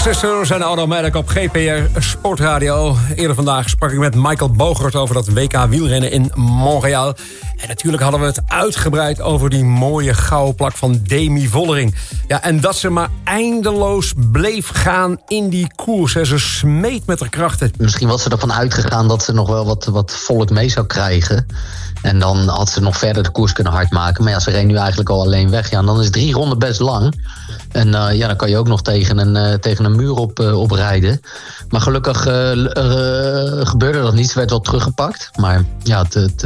Sisters en Automatic op GPR Sportradio. Eerder vandaag sprak ik met Michael Bogert over dat WK wielrennen in Montreal. En natuurlijk hadden we het uitgebreid over die mooie gouden plak van Demi Vollering. Ja, en dat ze maar eindeloos bleef gaan in die koers. Ze smeet met haar krachten. Misschien was ze ervan uitgegaan dat ze nog wel wat volk mee zou krijgen. En dan had ze nog verder de koers kunnen hardmaken. Maar ja, ze reed nu eigenlijk al alleen weg. Ja, en dan is 3 ronden best lang. En dan kan je ook nog tegen een muur oprijden. Maar gelukkig gebeurde dat niet. Ze werd wel teruggepakt. Maar ja,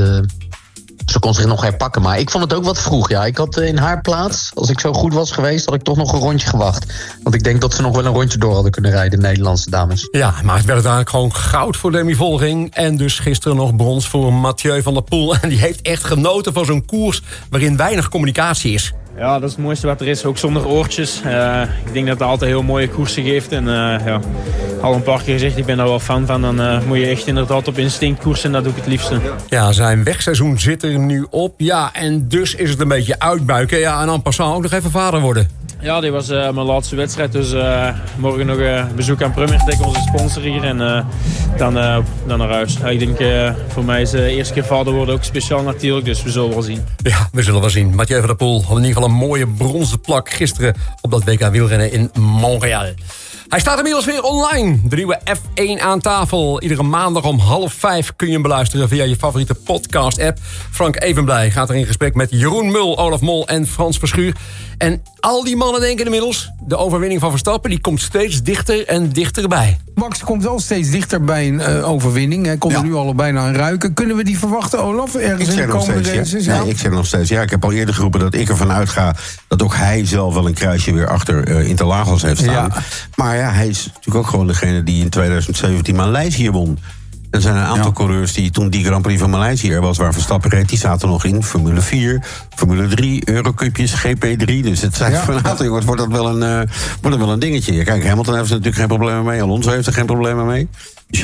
ze kon zich nog herpakken. Maar ik vond het ook wat vroeg. Ja, ik had in haar plaats, als ik zo goed was geweest, had ik toch nog een rondje gewacht. Want ik denk dat ze nog wel een rondje door hadden kunnen rijden, de Nederlandse dames. Ja, maar het werd uiteindelijk gewoon goud voor Demi Vollering. En dus gisteren nog brons voor Mathieu van der Poel. En die heeft echt genoten van zo'n koers waarin weinig communicatie is. Ja, dat is het mooiste wat er is, ook zonder oortjes. Ik denk dat het altijd heel mooie koersen geeft. En al een paar keer gezegd, ik ben daar wel fan van. Dan moet je echt inderdaad op instinct koersen en dat doe ik het liefste. Ja, zijn wegseizoen zit er nu op. Ja, en dus is het een beetje uitbuiken. Ja, en en passant ook nog even vader worden. Ja, dit was mijn laatste wedstrijd. Dus morgen nog een bezoek aan Prummertek, onze sponsor hier. En dan naar huis. Ja, ik denk voor mij is de eerste keer vader worden ook speciaal natuurlijk. Dus we zullen wel zien. Ja, we zullen wel zien. Mathieu van der Poel had in ieder geval een mooie bronzen plak gisteren op dat WK wielrennen in Montreal. Hij staat inmiddels weer online. De nieuwe F1 aan tafel. Iedere maandag om 4:30 kun je hem beluisteren via je favoriete podcast-app. Frank Evenblij gaat er in gesprek met Jeroen Mul, Olaf Mol en Frans Verschuur. En al die mannen denken inmiddels, de overwinning van Verstappen die komt steeds dichter en dichterbij. Max komt wel steeds dichter bij een overwinning. Hij komt er nu al bijna aan ruiken. Kunnen we die verwachten, Olaf? Ergens in de komende races? Ja. Nee, ik zeg nog steeds. Ja, ik heb al eerder geroepen dat ik ervan uitga dat ook hij zelf wel een kruisje weer achter Interlagos heeft staan. Ja. Maar ja, hij is natuurlijk ook gewoon degene die in 2017 Maleisië won. Er zijn een aantal coureurs die toen die Grand Prix van Maleisië er was, waar Verstappen reed, die zaten nog in Formule 4, Formule 3, Eurocupjes, GP3. Dus het zijn van een aantal jongens wordt dat wel een dingetje. Ja, kijk, Hamilton heeft er natuurlijk geen problemen mee, Alonso heeft er geen problemen mee. Dus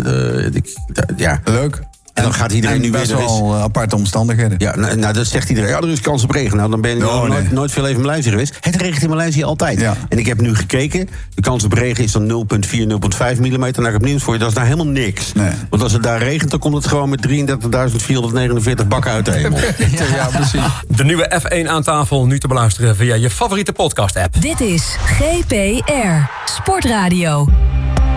ja, leuk. En dan gaat iedereen nu weer... wel aparte omstandigheden. Ja, nou, dat zegt iedereen. Ja, er is kans op regen. Nou, dan ben je nooit veel even in Maleisië geweest. Het regent in Maleisië altijd. Ja. En ik heb nu gekeken. De kans op regen is dan 0,4, 0,5 millimeter. Nou, ik heb nieuws voor je. Dat is daar helemaal niks. Nee. Want als het daar regent, dan komt het gewoon met 33.449 bakken uit de hemel. Ja, precies. De nieuwe F1 aan tafel nu te beluisteren via je favoriete podcast-app. Dit is GPR Sportradio.